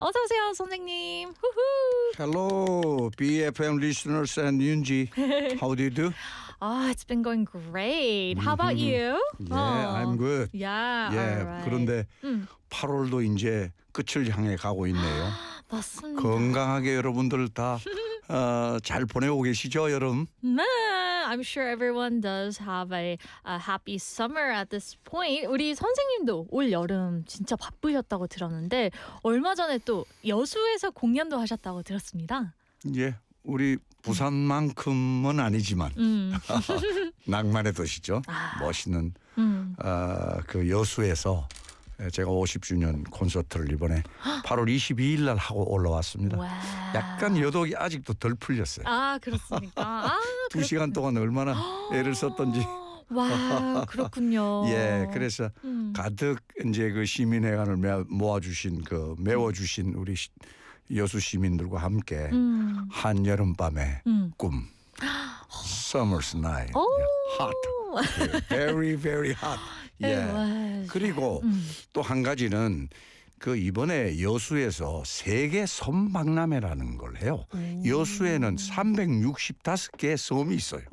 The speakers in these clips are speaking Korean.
어서 오세요, 선생님. 후후. Hello, BFM listeners and Yunji. How do you do? It's been going great. How about you? Yeah, I'm good. Yeah, 예, alright. 그런데 8월도 이제 끝을 향해 가고 있네요. 맞습니다. 건강하게 여러분들 다 잘 보내고 계시죠, 여러분? 네, I'm sure everyone does have a happy summer at this point. 우리 선생님도 올 여름 진짜 바쁘셨다고 들었는데 얼마 전에 또 여수에서 공연도 하셨다고 들었습니다. 예, 우리 부산만큼은 아니지만 낭만의 도시죠. 멋있는 그 여수에서 제가 50주년 콘서트를 이번에 8월 22일 날 하고 올라왔습니다. 와우. 약간 여독이 아직도 덜 풀렸어요. 아, 그렇습니까? 2시간 동안 얼마나 애를 썼던지. 와, 그렇군요. 예, 그래서 가득 이제 그 시민회관을 모아주신 메워주신 우리 여수 시민들과 함께 한여름 밤의 꿈, Summer's Night, hot, very very hot. 예. 그리고 또 한 가지는 그 이번에 여수에서 세계 섬박람회라는 걸 해요. 여수에는 365개의 섬이 있어요.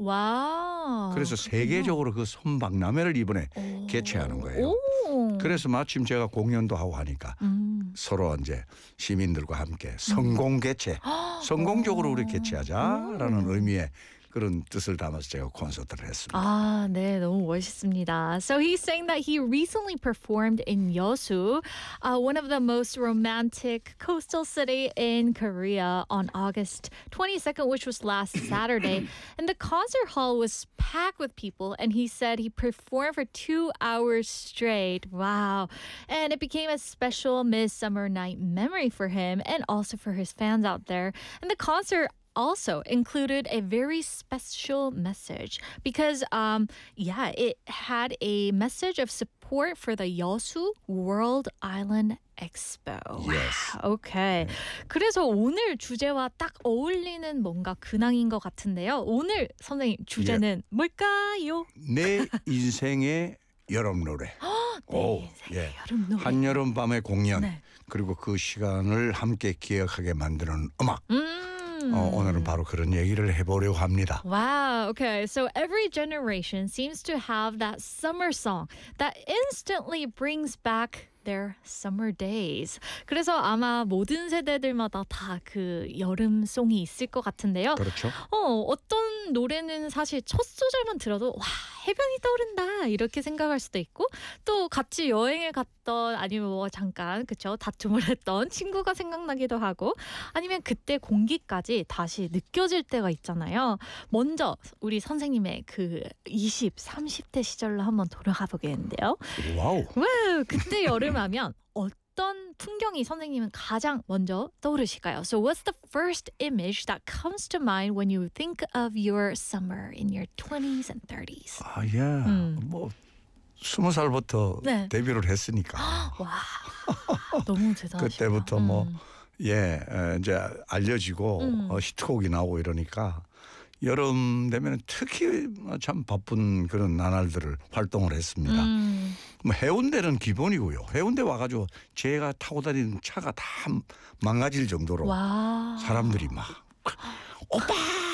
와. 그래서 세계적으로 그 섬박람회를 이번에 개최하는 거예요. 그래서 마침 제가 공연도 하고 하니까 서로 이제 시민들과 함께 성공 개최, 성공적으로 우리 개최하자라는 의미의 그런 뜻을 담아서 제가 콘서트를 했습니다. 아, 네, 너무 멋있습니다. So he's saying that he recently performed in Yeosu, one of the most romantic coastal city in Korea, on August 22nd, which was last Saturday. And the concert hall was packed with people, and he said he performed for 2 hours straight. Wow. And it became a special midsummer night memory for him and also for his fans out there. And the concert also included a very special message because, it had a message of support for the Yeosu World Island Expo. Yes. Okay. 그래서 오늘 주제와 딱 어울리는 뭔가 근황인 것 같은데요. 오늘 선생님 주제는 뭘까요? 내 인생의 여름 노래. 네, 예. 여름 노래. 한여름 밤의 공연. 네. 그리고 그 시간을 함께 기억하게 만드는 음악. 오늘은 바로 그런 얘기를 해보려고 합니다. Wow. Okay. So every generation seems to have that summer song that instantly brings back their summer days. 그래서 아마 모든 세대들마다 다 그 여름송이 있을 것 같은데요. 그렇죠. 어떤 노래는 사실 첫 소절만 들어도 와, 해변이 떠오른다 이렇게 생각할 수도 있고 또 같이 여행을 갔던 아니면 뭐 잠깐 그쵸 다툼을 했던 친구가 생각나기도 하고 아니면 그때 공기까지 다시 느껴질 때가 있잖아요. 먼저 우리 선생님의 그 20, 30대 시절로 한번 돌아가 보겠는데요. 와우. 와우, 그때 여름하면 어떤 풍경이 선생님은 가장 먼저 떠오르실까요? So what's the first image that comes to mind when you think of your summer in your 20s and 30s? 아, 예. 뭐 20살부터 네. 데뷔를 했으니까. 와, 너무 대단하시다. 그때부터 이제 알려지고 히트곡이 나오고 이러니까 여름 되면 특히 참 바쁜 그런 나날들을 활동을 했습니다. 뭐 해운대는 기본이고요. 해운대 와가지고 제가 타고 다니는 차가 다 망가질 정도로 와. 사람들이 막 오빠.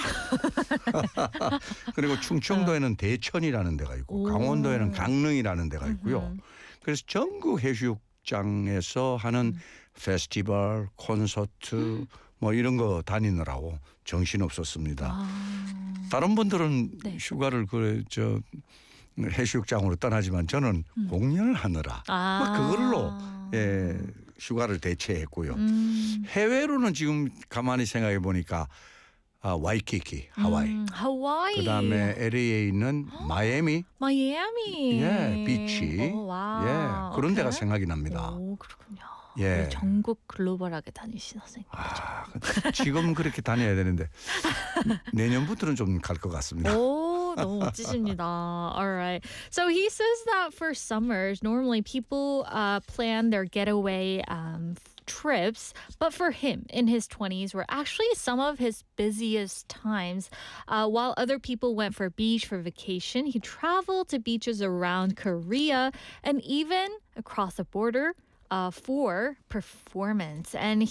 그리고 충청도에는 대천이라는 데가 있고 강원도에는 강릉이라는 데가 있고요. 그래서 전국 해수욕장에서 하는 페스티벌, 콘서트 뭐 이런 거 다니느라고 정신 없었습니다. 다른 분들은 휴가를 해수욕장으로 떠나지만 저는 공연을 하느라 그걸로 휴가를 대체했고요. 해외로는 지금 가만히 생각해 보니까 와이키키, 하와이. 그다음에 LA에 있는 마이애미. 예, 비치. 와. 예, 그런 데가 생각이 납니다. 오, 그렇군요. 예. 전국 글로벌하게 다니신 선생님. 지금 그렇게 다녀야 되는데 내년부터는 좀 갈 것 같습니다. 오, 너무 멋지십니다. All right. So he says that for summers, normally people plan their getaway trips, but for him in his 20s were actually some of his busiest times. While other people went for beach for vacation, he traveled to beaches around Korea and even across the border for performance. And